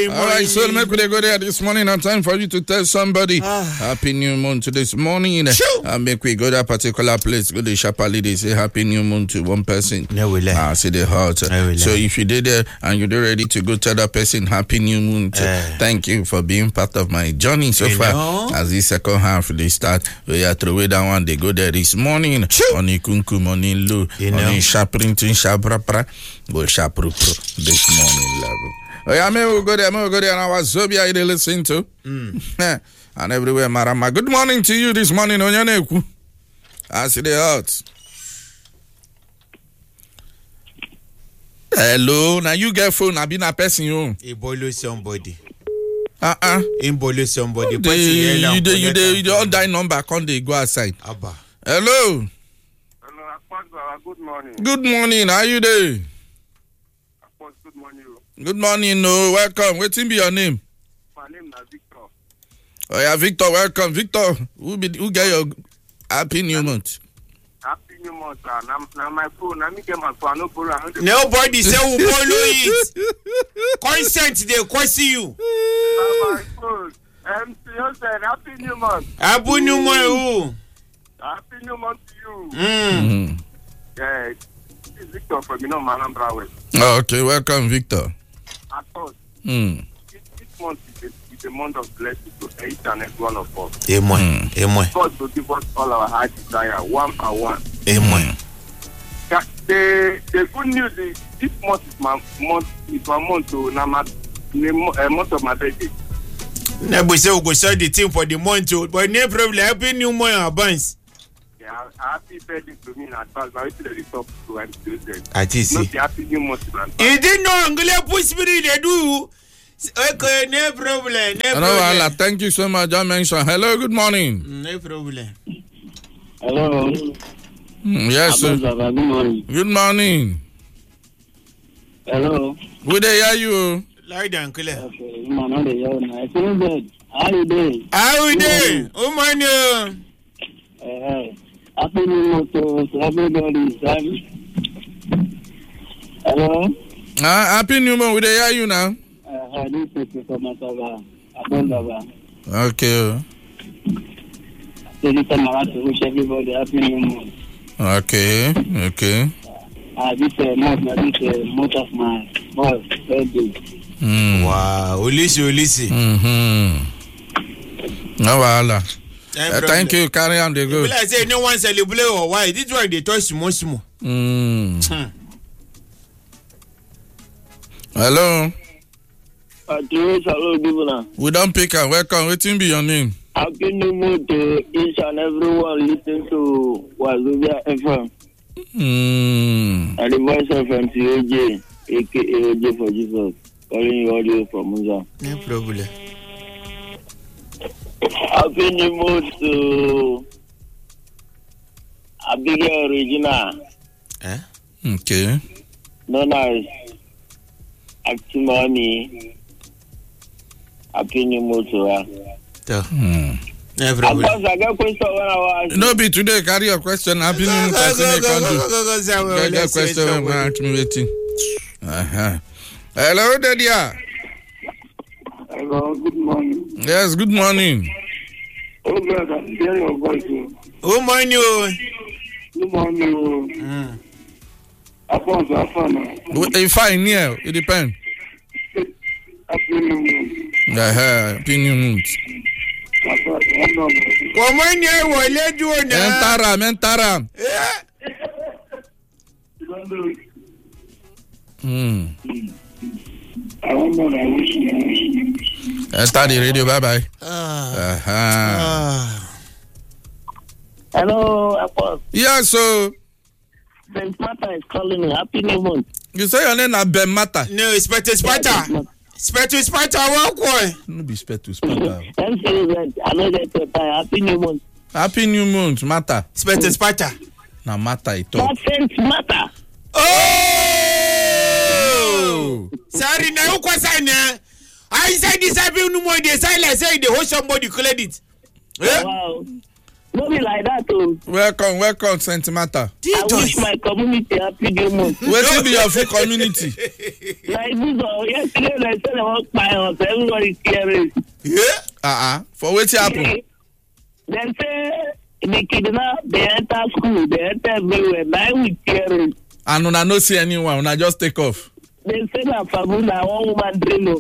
All right, so make we go there this morning. And time for you to tell somebody Happy New Moon to this morning. And make we go that particular place. Go to Shapali. They say Happy New Moon to one person. No, we let. See the heart. So if you did there and you're ready to go tell that person Happy New Moon, thank you for being part of my journey so far. As the second half they start, we are through that one. They go there this morning on Ikunkum, on Inlu, on Shaprinting, Shabrapra, or Shapru this morning level. Oh yeah, we'll go there. And our Zobia they listen to. And everywhere, Marama. Good morning to you this morning, Onyaneku. I see the heart. Hello, now you get phone. I been a person you. He boil somebody. He boil somebody. You all die number. Can't they go outside? Abba. Hello. Good morning. Good morning. How you there? Good morning. Good morning. No, welcome. What be your name? My name is Victor. Oh yeah, Victor. Welcome, Victor. Who get your Happy New Month? Happy New Month. Now my phone. I get my phone. Nobody say who follow it. Consent they question you. My phone. MC Hussein. Happy New Month. Happy New Month. Happy New Month to you. Yeah, it's Victor from Manambra West. Oh, okay, welcome, Victor. Of course. This month is a month of blessing to each and every one of us. Amen. God will give us all our heart desire, one by one. Amen. The good news is this month is my month to month of my birthday. Never say we go start the team for the month, but no problem. Happy New Month advance. Yeah, happy birthday to me in advance. I wish you the top to and children. I see. Not the happy new month in advance. You didn't know Angola push spirit they do. Okay, no problem. No, thank you so much. I mentioned. Hello, good morning. No problem. Hello. Yes, sir. Good morning. Good morning. Hello. Who they are you? Lie down, clear. Okay, man, how you doing? How you doing? How you doing? Oh, man, Happy New Month to everybody. Hello. Happy New Month. Who they are you now? This is from Masaba. Abondaba. Okay. So this time I want to wish everybody Happy New Month. Okay. This is month of my boss birthday. Wow, Ulisi. No wala. Thank you. Carry on the good. I say no one celebrate or why? This one they touch small. Hello. Hello, Governor. We don't pick up. Welcome. What be your name? Happy New Month to each and everyone listening to Wazobia FM. And the voice of MCAJ, aka AJ for Jesus, calling you audio from Muza. No problem. Happy New Month to Abigail Regina. Okay. Known as Actimoni. Happy New Month to her. No be today. Carry your question. Happy New Month. Get question. I'm waiting. Hello, Dadia. Hello, good morning. Yes, good morning. Oh, God, I'm hearing your voice. Oh, morning. Good morning. If I near, it depends. Happy New Month. Happy New Month. Come on here, what let you now? Mentara. Start the radio. Bye bye. Hello, Apostle. Yes, so Ben Mata is calling me. Happy New Month. You say your name is Ben Mata? No, it's Sparta. Sparta, what boy? No be Sparta. I'm saying that I know that Happy New Month. Happy New Month, Mata. Sparta. Now Mata it talk. Mata. Oh! Sorry, now you question now. I said this Happy New Month. They say like say they hold somebody credit. Wow. No be like that, oh. Welcome, Sentimental. I wish my community happy new month. Wetin be your full community? Like this, yesterday they said they want my house. Everybody caring. Yeah. For wetin happen? They say they kidnap, they enter school, they enter everywhere. Now we caring. And una no see anyone, una just take off. They say na Fabula, one woman drill.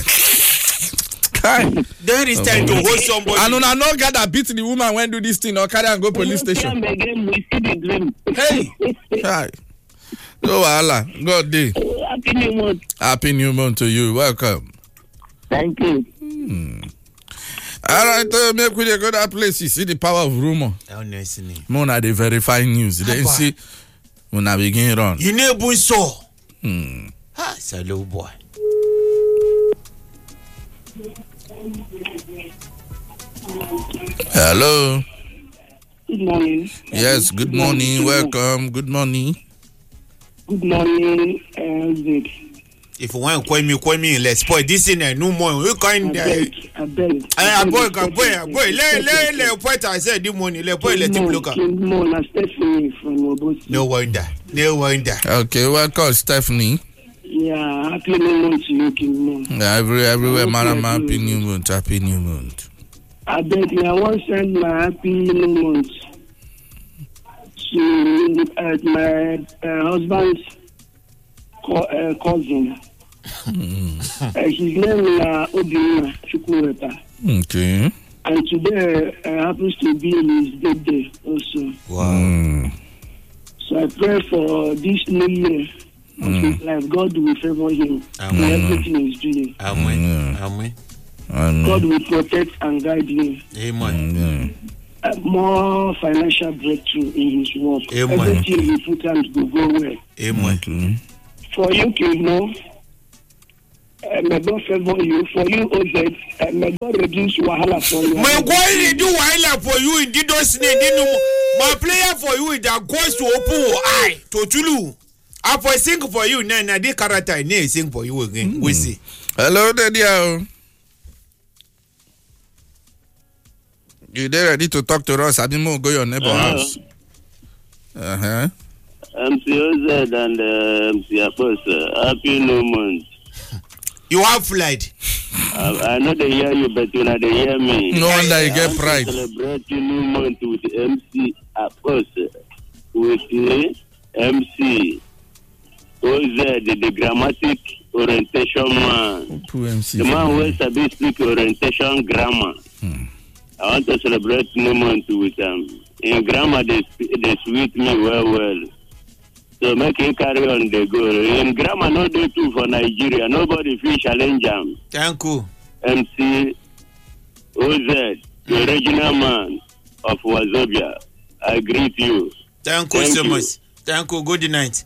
There is time to hold somebody. And una no gather beat the woman when do this thing or carry and go police station. Again, we see the dream. Hey. Hi. No wahala. God day. Happy new month. Happy new month to you. Welcome. Thank you. All right, make we go that place. You see the power of rumor. Mona they verify news. Then see when I begin run. You never saw. Ha, it's a little boy. Hello. Good morning. Yes, good morning. Welcome. Good morning. Good morning, Zed. If you want to call me, let's spoil this in a no more. You kind I beg. boy, le point I said the money, le boy let him look up. No wonder. Okay, welcome, Stephanie. Yeah, happy new month to you, King. Everywhere, madam, happy new month. Happy new month. I beg me, I want to send my happy new month to my husband's cousin. His name is Obina Chukwureta. Okay. And today happens to be his birthday also. Wow. So I pray for this new year of his life. God will favor him in everything he's doing. Amen. God will protect and guide him. Amen. More financial breakthrough in his work. Amen. Everything he put on will go well. Amen. For you, King, may God favor you. For you, Oz, may God reduce wahala for you. My God, do wahala for you in those name. My player for you is that goes to open eye to Tulu. I for sing for you, Nana. The character I sing for you again. We see. Hello, Daddy. You there ready to talk to us? I didn't go your neighbor house. MC Oz and MC Apostle. Happy new month. You have flight. I know they hear you, but you know they hear me. No wonder you get pride. Celebrate new month with MC Apostle, with MC Oz, the grammatic orientation man. The man who is a bit speak orientation grammar. I want to celebrate new month with them. In grammar, they sweet me well. So make him carry on the go. In grammar, no do too for Nigeria. Nobody feel challenge them. Thank you. MC Oz, the original man of Wazobia. I greet you. Thank you so much. Thank you. Good night.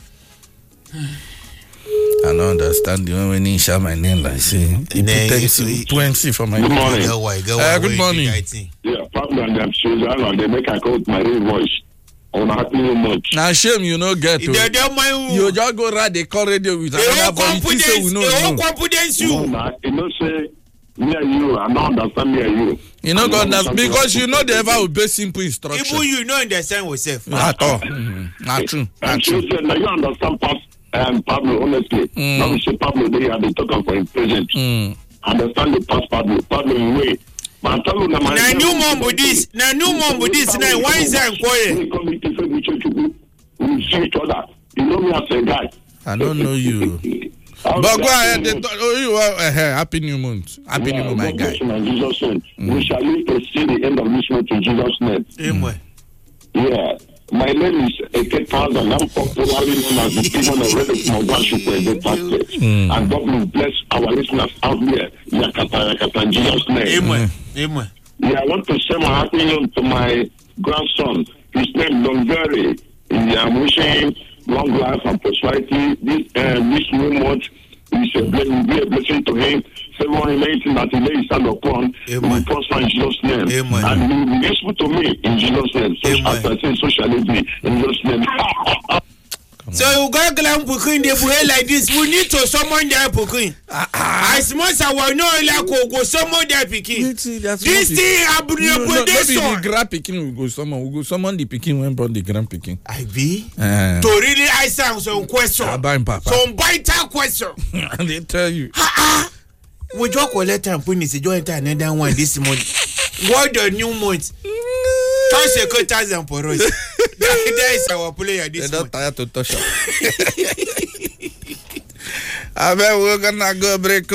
I don't understand the when he share my name like say he put MC for my good morning. Good morning. Yeah, Pablo and them children, they make a call my real voice. On happy new month. Now shame you no get to. You just go ride the call radio with another boy. You say we know. Confidence you. You know say me and you. I don't understand me and you. You know God understand because you know they ever obey simple instructions. Even you know understand yourself. At all. Not true. Now you understand Pablo, honestly. Now we say Pablo, they are the talker for his present. Understand the past Pablo in way. Now new mom with this. Now why is that quiet? We see each other. You know me as a guy. I don't know you. But go ahead. Happy new month. Happy new month, my guy. Jesus' name. We shall live to see the end of this month in Jesus' name. Amen. Yeah. My name is Eke Thousand. I'm popularly known as the Demon of Red Worship with the pastor. And God will bless our listeners out there. Yakata, in Jesus' name. Amen. Yeah, I want to say my happy news to my grandson. His name is Longveri. I'm wishing him long life and prosperity. This new month will be a blessing to him. Favor him anything that he lays his hand upon. Will prosper in Jesus' name. Amen. And he will be useful to me in Jesus' name. So as I say, so shall it be in Jesus' name. So you got glam pukin the buhe like this. We need to summon their pukin. As much as I know like go summon their pikin. This thing happen in Maybe the grand pikin we go summon the pikin when brought the grand pikin. I be to really answer some question. Some vital question. And they tell you. We just collect and put this joint another one this month. What the new month? 10,000 for us. That is our player this month. They're not tired to touch up. I bet we're gonna go break.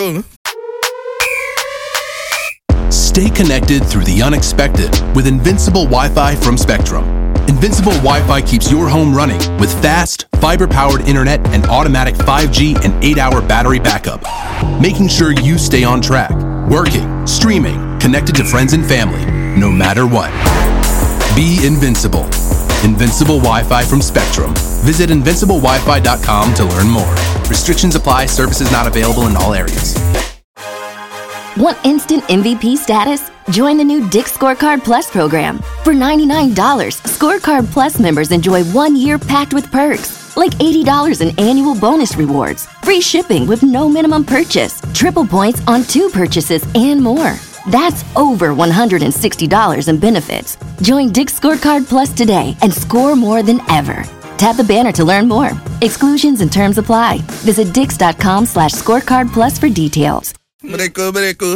Stay connected through the unexpected with Invincible Wi-Fi from Spectrum. Invincible Wi-Fi keeps your home running with fast, fiber-powered internet and automatic 5G and 8-hour battery backup, making sure you stay on track, working, streaming, connected to friends and family, no matter what. Be invincible. Invincible Wi-Fi from Spectrum. Visit invinciblewifi.com to learn more. Restrictions apply. Services not available in all areas. Want instant MVP status? Join the new Dick's Scorecard Plus program. For $99, Scorecard Plus members enjoy 1 year packed with perks, like $80 in annual bonus rewards, free shipping with no minimum purchase, triple points on 2 purchases, and more. That's over $160 in benefits. Join Dick's Scorecard Plus today and score more than ever. Tap the banner to learn more. Exclusions and terms apply. Visit dix.com/scorecard plus for details. Breako.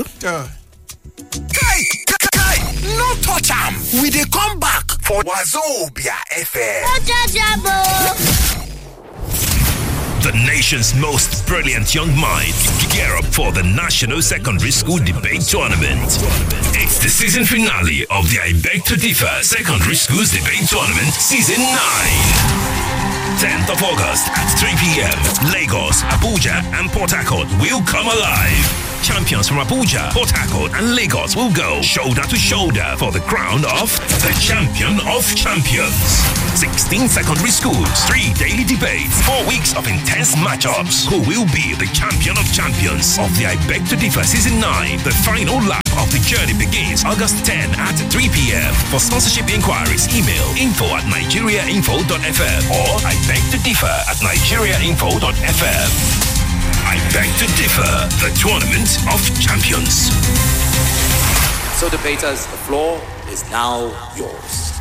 Kai, no touch am. We dey come back for Wazobia FM. The nation's most brilliant young minds gear up for the National Secondary School Debate Tournament. It's the season finale of the I Beg to Differ Secondary Schools Debate Tournament Season 9. 10th of August at 3 p.m. Lagos, Abuja, and Port Harcourt will come alive. Champions from Abuja, Port Harcourt, and Lagos will go shoulder to shoulder for the crown of the Champion of Champions. 16 secondary schools, 3 daily debates, 4 weeks of intense matchups. Who will be the Champion of Champions of the I Beg to Differ Season 9? The final lap of the journey begins August 10 at 3 p.m. For sponsorship inquiries, email info@nigeriainfo.fm or I beg to differ @nigeriainfo.fm. I Beg to Differ, the Tournament of Champions. So debaters, the floor is now yours.